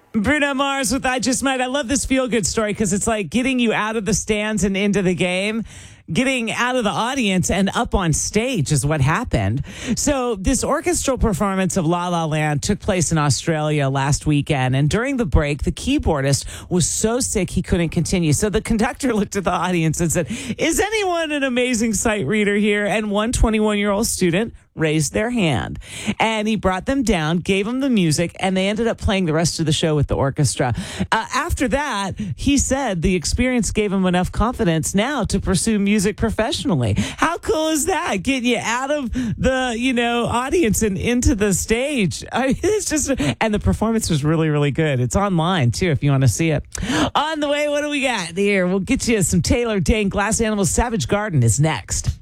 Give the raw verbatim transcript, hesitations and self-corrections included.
Bruno Mars with I Just Might. I love this feel-good story because it's like getting you out of the stands and into the game. Getting out of the audience and up on stage is what happened. So this orchestral performance of La La Land took place in Australia last weekend. And during the break, the keyboardist was so sick he couldn't continue. So the conductor looked at the audience and said, "Is anyone an amazing sight reader here?" And one twenty-one-year-old student raised their hand. And he brought them down, gave them the music, and they ended up playing the rest of the show with the orchestra. Uh, after that, he said the experience gave him enough confidence now to pursue music professionally. How cool is that? Getting you out of the, you know, audience and into the stage. I mean, it's just, and the performance was really, really good. It's online too, if you want to see it. On the way, what do we got here? We'll get you some Taylor Dayne. Glass Animals Savage Garden is next.